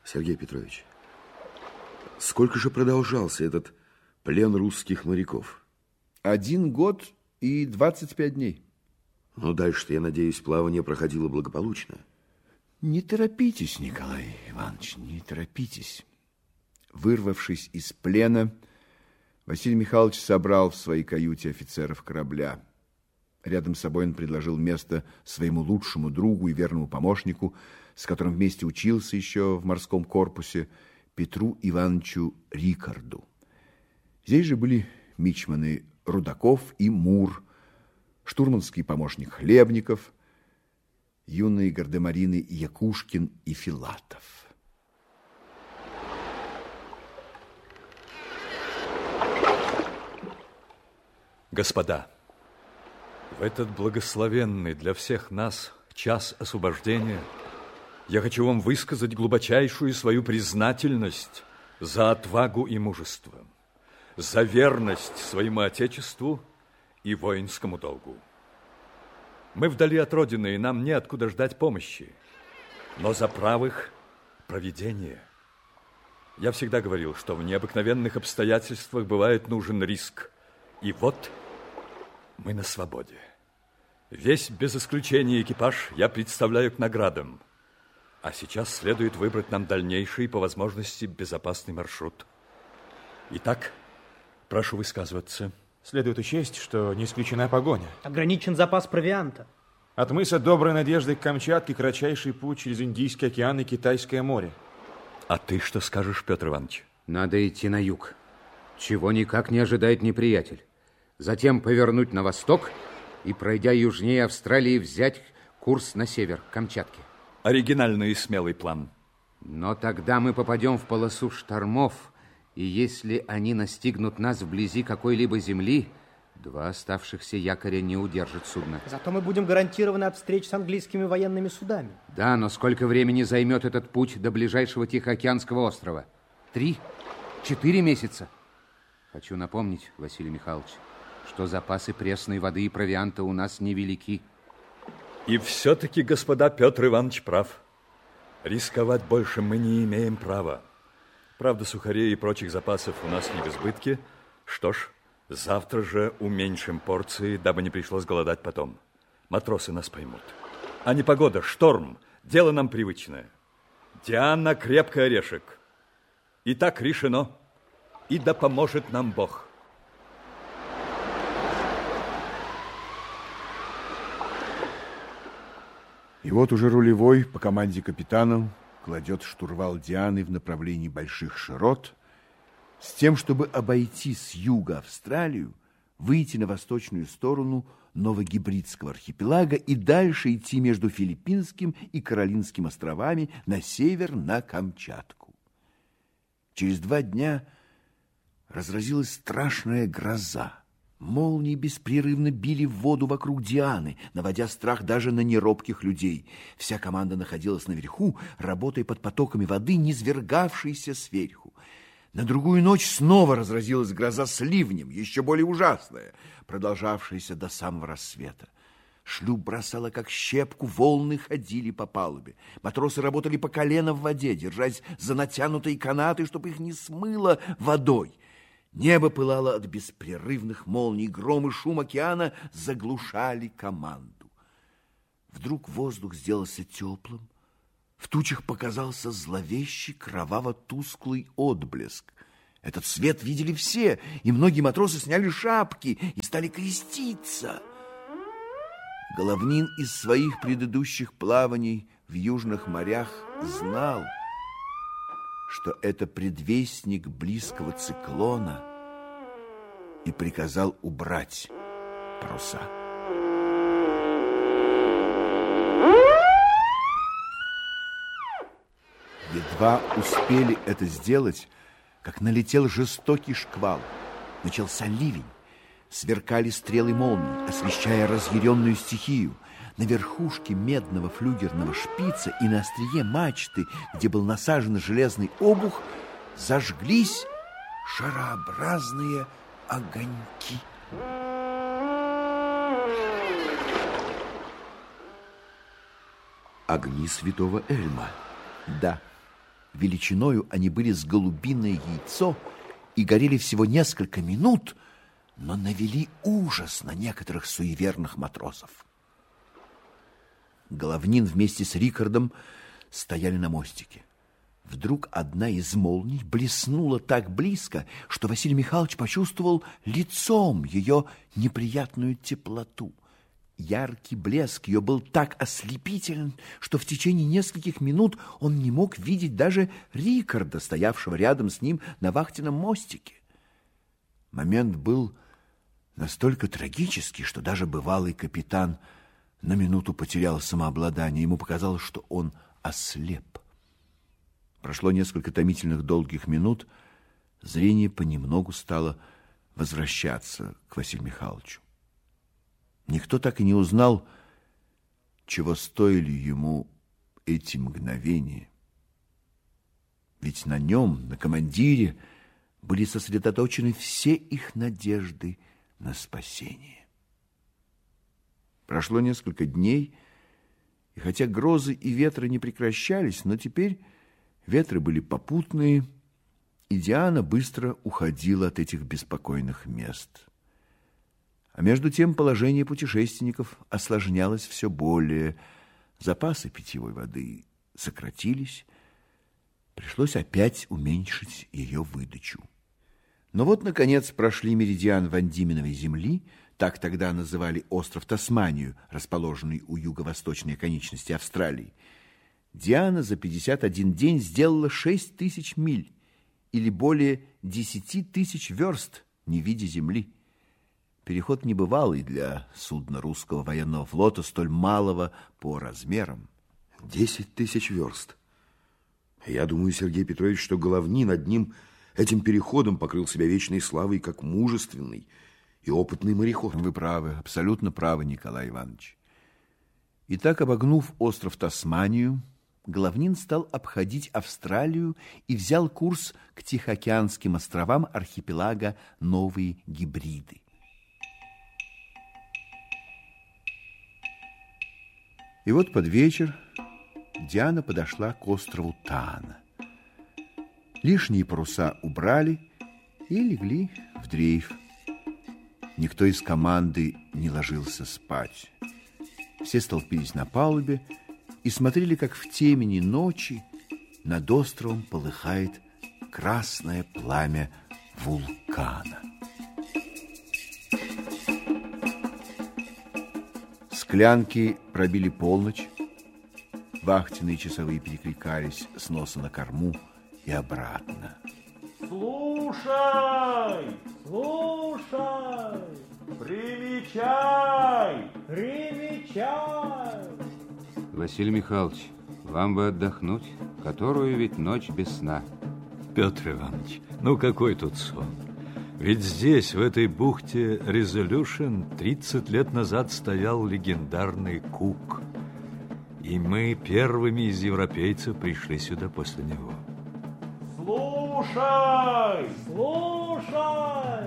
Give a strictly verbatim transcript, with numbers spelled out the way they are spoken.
Сергей Петрович, сколько же продолжался этот плен русских моряков? Один год и двадцать пять дней. Ну, дальше-то, я надеюсь, плавание проходило благополучно. Не торопитесь, Николай Иванович, не торопитесь. Вырвавшись из плена, Василий Михайлович собрал в своей каюте офицеров корабля. Рядом с собой он предложил место своему лучшему другу и верному помощнику, с которым вместе учился еще в морском корпусе, Петру Ивановичу Рикарду. Здесь же были мичманы Рудаков и Мур, штурманский помощник Хлебников, юные гардемарины Якушкин и Филатов. Господа, в этот благословенный для всех нас час освобождения я хочу вам высказать глубочайшую свою признательность за отвагу и мужество, за верность своему Отечеству и воинскому долгу. Мы вдали от Родины, и нам неоткуда ждать помощи, но за правых провидение. Я всегда говорил, что в необыкновенных обстоятельствах бывает нужен риск. И вот мы на свободе. Весь без исключения экипаж я представляю к наградам. А сейчас следует выбрать нам дальнейший, по возможности, безопасный маршрут. Итак, прошу высказываться. Следует учесть, что не исключена погоня. Ограничен запас провианта. От мыса Доброй Надежды к Камчатке кратчайший путь через Индийский океан и Китайское море. А ты что скажешь, Петр Иванович? Надо идти на юг, чего никак не ожидает неприятель. Затем повернуть на восток и, пройдя южнее Австралии, взять курс на север, к Камчатке. Оригинальный и смелый план. Но тогда мы попадем в полосу штормов, и если они настигнут нас вблизи какой-либо земли, два оставшихся якоря не удержат судно. Зато мы будем гарантированы от встреч с английскими военными судами. Да, но сколько времени займет этот путь до ближайшего Тихоокеанского острова? Три? Четыре месяца? Хочу напомнить, Василий Михайлович, что запасы пресной воды и провианта у нас невелики. И все-таки, господа, Петр Иванович прав. Рисковать больше мы не имеем права. Правда, сухарей и прочих запасов у нас не в избытке. Что ж, завтра же уменьшим порции, дабы не пришлось голодать потом. Матросы нас поймут. А непогода, шторм, дело нам привычное. Диана крепкий орешек. И так решено. И да поможет нам Бог. И вот уже рулевой по команде капитана кладет штурвал Дианы в направлении больших широт с тем, чтобы обойти с юга Австралию, выйти на восточную сторону Новогибридского архипелага и дальше идти между Филиппинским и Каролинским островами на север на Камчатку. Через два дня разразилась страшная гроза. Молнии беспрерывно били в воду вокруг Дианы, наводя страх даже на неробких людей. Вся команда находилась наверху, работая под потоками воды, низвергавшейся сверху. На другую ночь снова разразилась гроза с ливнем, еще более ужасная, продолжавшаяся до самого рассвета. Шлюп бросало как щепку, волны ходили по палубе. Матросы работали по колено в воде, держась за натянутые канаты, чтобы их не смыло водой. Небо пылало от беспрерывных молний, гром и шум океана заглушали команду. Вдруг воздух сделался теплым, в тучах показался зловещий кроваво-тусклый отблеск. Этот свет видели все, и многие матросы сняли шапки и стали креститься. Головнин из своих предыдущих плаваний в южных морях знал, что это предвестник близкого циклона, и приказал убрать паруса. Едва успели это сделать, как налетел жестокий шквал. Начался ливень. Сверкали стрелы молний, освещая разъяренную стихию. На верхушке медного флюгерного шпица и на острие мачты, где был насажен железный обух, зажглись шарообразные огоньки. Огни святого Эльма. Да, величиною они были с голубиное яйцо и горели всего несколько минут, но навели ужас на некоторых суеверных матросов. Головнин вместе с Рикардом стояли на мостике. Вдруг одна из молний блеснула так близко, что Василий Михайлович почувствовал лицом ее неприятную теплоту. Яркий блеск ее был так ослепителен, что в течение нескольких минут он не мог видеть даже Рикарда, стоявшего рядом с ним на вахтенном мостике. Момент был настолько трагический, что даже бывалый капитан на минуту потерял самообладание. Ему показалось, что он ослеп. Прошло несколько томительных долгих минут, зрение понемногу стало возвращаться к Василию Михайловичу. Никто так и не узнал, чего стоили ему эти мгновения. Ведь на нем, на командире, были сосредоточены все их надежды на спасение. Прошло несколько дней, и хотя грозы и ветры не прекращались, но теперь ветры были попутные, и Диана быстро уходила от этих беспокойных мест. А между тем положение путешественников осложнялось все более. Запасы питьевой воды сократились, пришлось опять уменьшить ее выдачу. Но вот, наконец, прошли меридиан Ван-Дieменовой земли, так тогда называли остров Тасманию, расположенный у юго-восточной оконечности Австралии. Диана за пятьдесят один день сделала шесть тысяч миль, или более десять тысяч верст, не видя земли. Переход небывалый для судна русского военного флота, столь малого по размерам. Десять тысяч верст. Я думаю, Сергей Петрович, что Головнин над ним этим переходом покрыл себя вечной славой, как мужественный и опытный мореход. Вы правы, абсолютно правы, Николай Иванович. Итак, обогнув остров Тасманию, Головнин стал обходить Австралию и взял курс к Тихоокеанским островам архипелага Новые Гибриды. И вот под вечер Диана подошла к острову Таана. Лишние паруса убрали и легли в дрейф. Никто из команды не ложился спать. Все столпились на палубе и смотрели, как в темени ночи над островом полыхает красное пламя вулкана. Склянки пробили полночь, вахтенные часовые перекликались с носа на корму и обратно. Слушай! Слушай! Примечай! Примечай! Василий Михайлович, вам бы отдохнуть, которую ведь ночь без сна. Петр Иванович, ну какой тут сон? Ведь здесь, в этой бухте Резолюшн, тридцать лет назад стоял легендарный Кук. И мы первыми из европейцев пришли сюда после него. Слушай! Слушай!